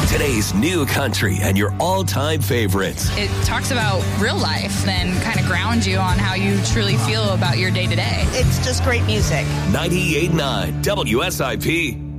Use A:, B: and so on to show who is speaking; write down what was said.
A: Today's new country and your all-time favorites.
B: It talks about real life and kind of grounds you on how you truly feel about your day-to-day.
C: It's just great music.
A: 98.9 WSIP.